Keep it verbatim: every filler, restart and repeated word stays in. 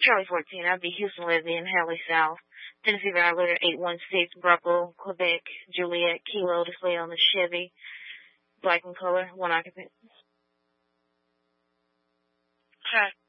Charlie fourteen, I'd be Houston Lesbian, Hallie South. Tennessee Violator eight one six, Brocco, Quebec, Juliet, Kilo, display on the Chevy, black in color, one occupant. Okay.